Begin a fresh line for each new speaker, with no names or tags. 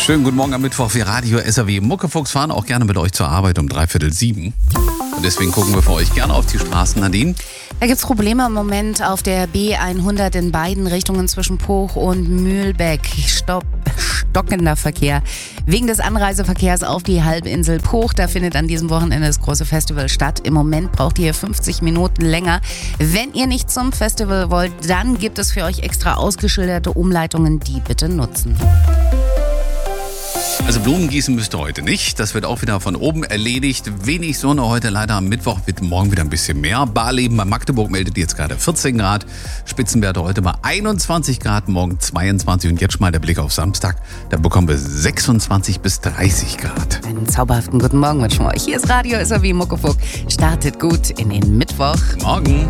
Schönen guten Morgen am Mittwoch. Wir Radio SAW Muckefuchs fahren auch gerne mit euch zur Arbeit um 6:45. Und deswegen gucken wir für euch gerne auf die Straßen, Nadine.
Da gibt es Probleme im Moment auf der B100 in beiden Richtungen zwischen Poch und Mühlbeck. Stockender Verkehr. Wegen des Anreiseverkehrs auf die Halbinsel Poch. Da findet an diesem Wochenende das große Festival statt. Im Moment braucht ihr 50 Minuten länger. Wenn ihr nicht zum Festival wollt, dann gibt es für euch extra ausgeschilderte Umleitungen, die bitte nutzen.
Also Blumen gießen müsst ihr heute nicht. Das wird auch wieder von oben erledigt. Wenig Sonne heute leider am Mittwoch, wird morgen wieder ein bisschen mehr. Barleben bei Magdeburg meldet jetzt gerade 14 Grad. Spitzenwerte heute bei 21 Grad, morgen 22. Und jetzt schon mal der Blick auf Samstag. Da bekommen wir 26 bis 30 Grad.
Einen zauberhaften guten Morgen wünschen wir euch. Hier ist Radio SAW Muckefuchs. Startet gut in den Mittwoch.
Morgen.